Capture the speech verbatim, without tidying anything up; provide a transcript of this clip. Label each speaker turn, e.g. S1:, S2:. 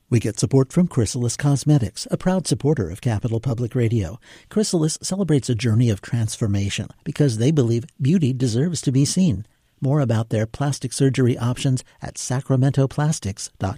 S1: We get support from Chrysalis Cosmetics, a proud supporter of Capital Public Radio. Chrysalis celebrates a journey of transformation because they believe beauty deserves to be seen. More about their plastic surgery options at sacramento plastics dot